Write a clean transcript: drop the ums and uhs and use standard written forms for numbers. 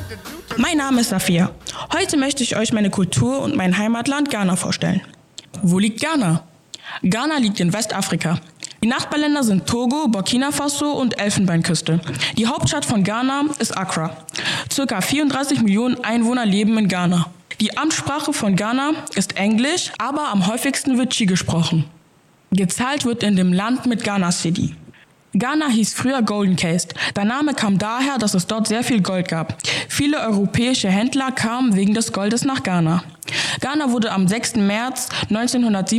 Mein Name ist Safia. Heute möchte ich euch meine Kultur und mein Heimatland Ghana vorstellen. Wo liegt Ghana? Ghana liegt in Westafrika. Die Nachbarländer sind Togo, Burkina Faso und Elfenbeinküste. Die Hauptstadt von Ghana ist Accra. Circa 34 Millionen Einwohner leben in Ghana. Die Amtssprache von Ghana ist Englisch, aber am häufigsten wird Twi gesprochen. Gezahlt wird in dem Land mit Ghana Cedi. Ghana hieß früher Golden Coast. Der Name kam daher, dass es dort sehr viel Gold gab. Viele europäische Händler kamen wegen des Goldes nach Ghana. Ghana wurde am 6. März 1907